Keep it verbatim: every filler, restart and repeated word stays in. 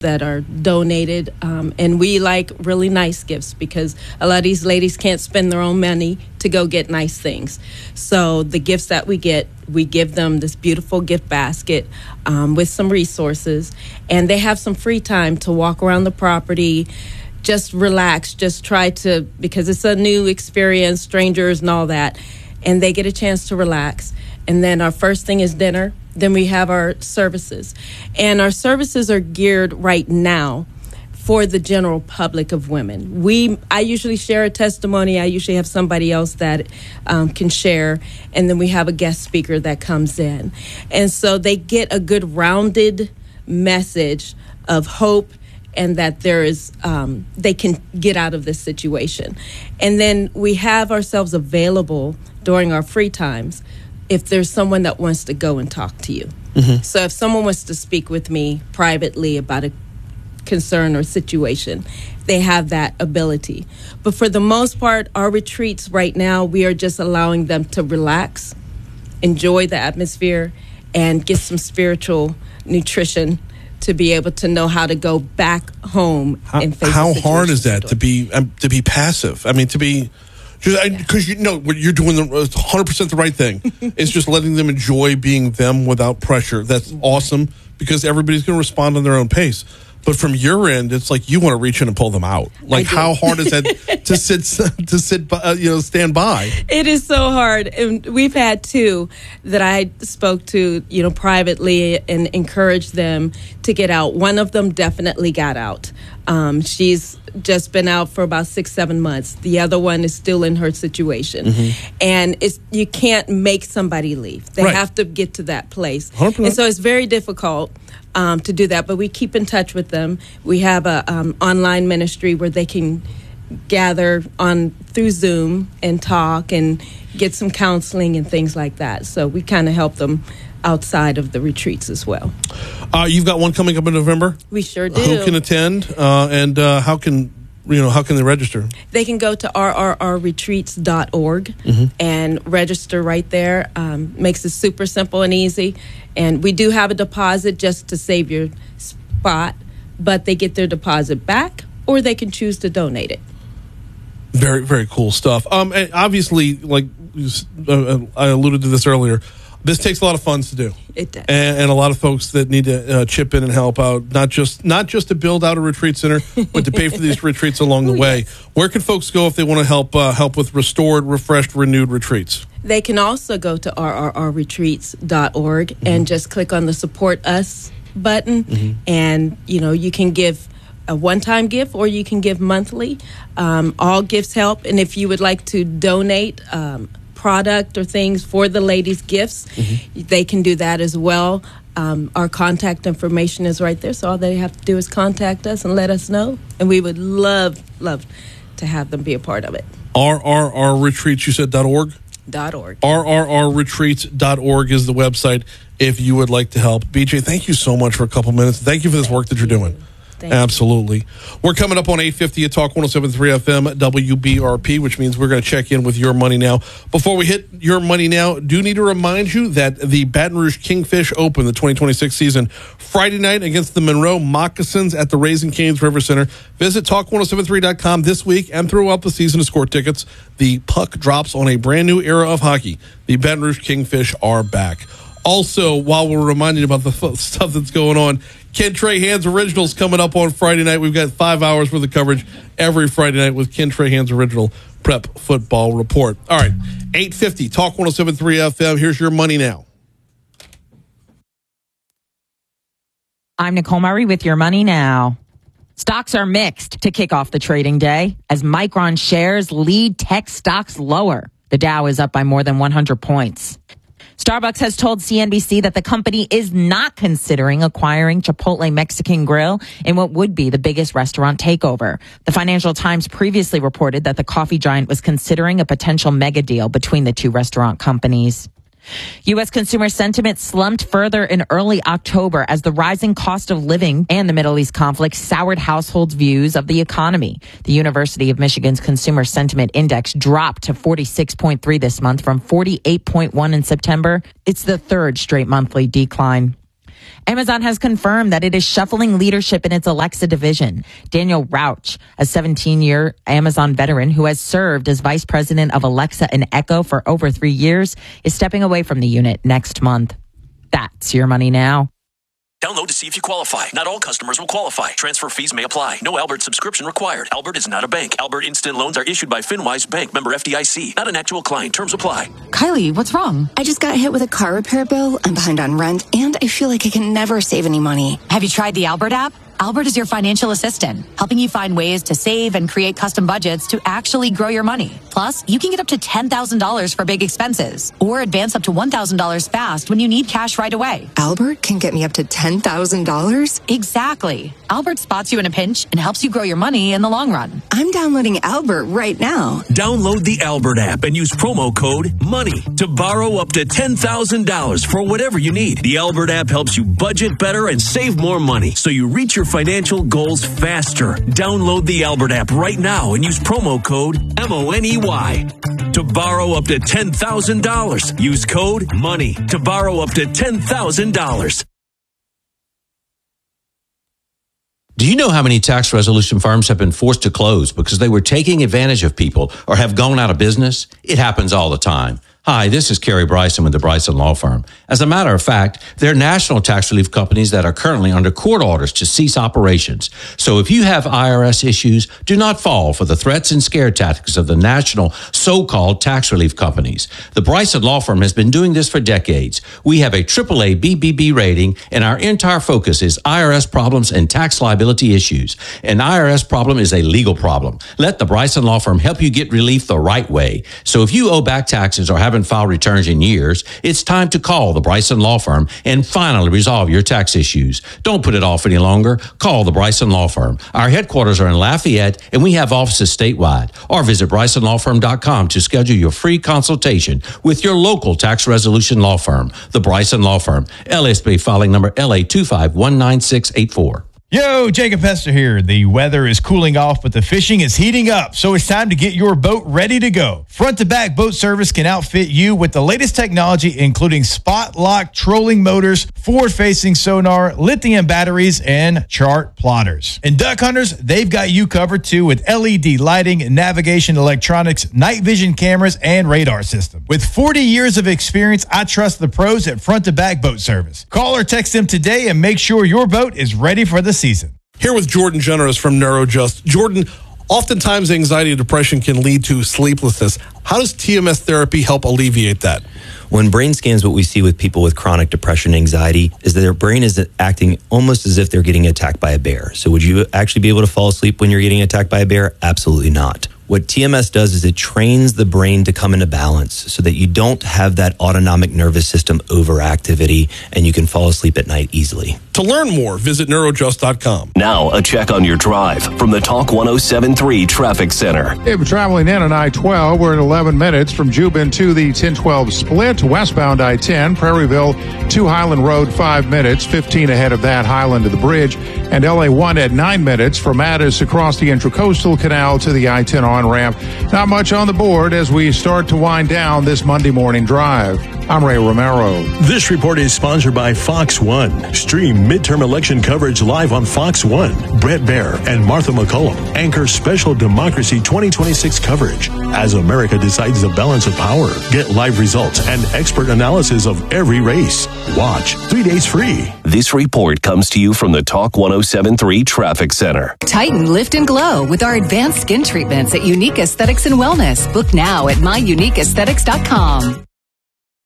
that are donated, um, and we like really nice gifts because a lot of these ladies can't spend their own money to go get nice things. So the gifts that we get, we give them this beautiful gift basket um, with some resources, and they have some free time to walk around the property, just relax, just try to, because it's a new experience, strangers and all that, and they get a chance to relax. And then our first thing is dinner. Then we have our services. And our services are geared right now for the general public of women. We, I usually share a testimony. I usually have somebody else that um, can share. And then we have a guest speaker that comes in. And so they get a good rounded message of hope and that there is, um, they can get out of this situation. And then we have ourselves available during our free times if there's someone that wants to go and talk to you. Mm-hmm. So if someone wants to speak with me privately about a concern or situation, they have that ability. But for the most part, our retreats right now, we are just allowing them to relax, enjoy the atmosphere, and get some spiritual nutrition to be able to know how to go back home how, and face how hard is that to be um, to be passive? I mean, to be... Because you know what you're doing, the one hundred percent the right thing. It's just letting them enjoy being them without pressure. That's awesome because everybody's going to respond on their own pace. But from your end, it's like you want to reach in and pull them out. Like, how hard is that to sit to sit by, uh, you know, stand by? It is so hard, and we've had two that I spoke to, you know, privately and encouraged them to get out. One of them definitely got out. Um, she's just been out for about six, seven months. The other one is still in her situation. Mm-hmm. And it's you can't make somebody leave. They right. have to get to that place. one hundred percent. And so it's very difficult um, to do that. But we keep in touch with them. We have a um, online ministry where they can gather on through Zoom and talk and get some counseling and things like that. So we kind of help them outside of the retreats as well. Uh, you've got one coming up in November? We sure do. Who can attend uh, and uh, how can you know how can they register? They can go to r r r retreats dot org mm-hmm. and register right there. Um, makes it super simple and easy. And we do have a deposit just to save your spot, but they get their deposit back or they can choose to donate it. Very, very cool stuff. Um, and obviously, like uh, I alluded to this earlier, this takes a lot of funds to do. It does. And, and a lot of folks that need to uh, chip in and help out, not just not just to build out a retreat center, but to pay for these retreats along the Ooh, way. Yes. Where can folks go if they want to help uh, help with restored, refreshed, renewed retreats? They can also go to r r r retreats dot org mm-hmm. and just click on the Support Us button. Mm-hmm. And, you know, you can give a one-time gift or you can give monthly. Um, all gifts help. And if you would like to donate um product or things for the ladies' gifts, mm-hmm. they can do that as well. Um, our contact information is right there, so all they have to do is contact us and let us know, and we would love, love to have them be a part of it. R R R retreats, you said .org? Dot .org. R R R retreats dot org is the website if you would like to help. B J, thank you so much for a couple minutes. Thank you for this thank work that you're you. doing. Thank Absolutely. You. We're coming up on eight fifty at Talk one oh seven point three F M W B R P, which means we're going to check in with Your Money Now. Before we hit Your Money Now, do need to remind you that the Baton Rouge Kingfish Open, the twenty twenty-six season, Friday night against the Monroe Moccasins at the Raising Cane's River Center. Visit talk ten seventy-three dot com this week and throughout the season to score tickets. The puck drops on a brand new era of hockey. The Baton Rouge Kingfish are back. Also, while we're reminding you about the f- stuff that's going on, Ken Trahan's Originals coming up on Friday night. We've got five hours worth of coverage every Friday night with Ken Trahan's Original Prep Football Report. All right, eight fifty, Talk one oh seven point three F M. Here's Your Money Now. I'm Nicole Murray with Your Money Now. Stocks are mixed to kick off the trading day as Micron shares lead tech stocks lower. The Dow is up by more than one hundred points. Starbucks has told C N B C that the company is not considering acquiring Chipotle Mexican Grill in what would be the biggest restaurant takeover. The Financial Times previously reported that the coffee giant was considering a potential mega deal between the two restaurant companies. U S consumer sentiment slumped further in early October as the rising cost of living and the Middle East conflict soured households' views of the economy. The University of Michigan's Consumer Sentiment Index dropped to forty-six point three this month from forty-eight point one in September. It's the third straight monthly decline. Amazon has confirmed that it is shuffling leadership in its Alexa division. Daniel Rauch, a seventeen-year Amazon veteran who has served as vice president of Alexa and Echo for over three years, is stepping away from the unit next month. That's your money now. Download to see if you qualify. Not all customers will qualify. Transfer fees may apply. No Albert subscription required. Albert is not a bank. Albert Instant Loans are issued by FinWise Bank, member F D I C. Not an actual client. Terms apply. Kylie, what's wrong? I just got hit with a car repair bill. I'm behind on rent, and I feel like I can never save any money. Have you tried the Albert app? Albert is your financial assistant, helping you find ways to save and create custom budgets to actually grow your money. Plus, you can get up to ten thousand dollars for big expenses or advance up to one thousand dollars fast when you need cash right away. Albert can get me up to ten thousand dollars? Exactly. Albert spots you in a pinch and helps you grow your money in the long run. I'm downloading Albert right now. Download the Albert app and use promo code MONEY to borrow up to ten thousand dollars for whatever you need. The Albert app helps you budget better and save more money so you reach your financial goals faster. Download the Albert app right now and use promo code M O N E Y to borrow up to ten thousand dollars. Use code MONEY to borrow up to ten thousand dollars. Do you know how many tax resolution firms have been forced to close because they were taking advantage of people or have gone out of business? It happens all the time. Hi, this is Kerry Bryson with the Bryson Law Firm. As a matter of fact, there are national tax relief companies that are currently under court orders to cease operations. So if you have I R S issues, do not fall for the threats and scare tactics of the national so-called tax relief companies. The Bryson Law Firm has been doing this for decades. We have a triple A B B B rating, and our entire focus is I R S problems and tax liability issues. An I R S problem is a legal problem. Let the Bryson Law Firm help you get relief the right way. So if you owe back taxes or have haven't filed returns in years, it's time to call the Bryson Law Firm and finally resolve your tax issues. Don't put it off any longer. Call the Bryson Law Firm. Our headquarters are in Lafayette, and we have offices statewide. Or visit bryson law firm dot com to schedule your free consultation with your local tax resolution law firm. The Bryson Law Firm, L S B filing number L A two five one nine six eight four. Yo, Jacob Hester here. The weather is cooling off, but the fishing is heating up, so it's time to get your boat ready to go. Front to Back Boat Service can outfit you with the latest technology, including spot lock trolling motors, forward-facing sonar, lithium batteries, and chart plotters. And duck hunters, they've got you covered too with L E D lighting, navigation electronics, night vision cameras, and radar system. With forty years of experience, I trust the pros at Front to Back Boat Service. Call or text them today and make sure your boat is ready for the season. Here with Jordan Generous from NeuroJust. Jordan, oftentimes anxiety and depression can lead to sleeplessness. How does T M S therapy help alleviate that? When brain scans, what we see with people with chronic depression and anxiety is that their brain is acting almost as if they're getting attacked by a bear. So would you actually be able to fall asleep when you're getting attacked by a bear? Absolutely not. What T M S does is it trains the brain to come into balance so that you don't have that autonomic nervous system overactivity and you can fall asleep at night easily. To learn more, visit neurojust dot com. Now, a check on your drive from the Talk one oh seven point three Traffic Center. If traveling in on I twelve, we're at eleven minutes from Jubin to the ten twelve split. Westbound I ten, Prairieville to Highland Road, five minutes. fifteen ahead of that, Highland to the bridge. And L A one at nine minutes from Addis across the Intracoastal Canal to the I ten on-ramp. Not much on the board as we start to wind down this Monday morning drive. I'm Ray Romero. This report is sponsored by Fox One. Stream midterm election coverage live on Fox One. Brett Baer and Martha McCollum anchor special Democracy twenty twenty-six coverage as America decides the balance of power. Get live results and expert analysis of every race. Watch three days free. This report comes to you from the Talk one oh seven point three Traffic Center. Tighten, lift, and glow with our advanced skin treatments at Unique Aesthetics and Wellness. Book now at my unique aesthetics dot com.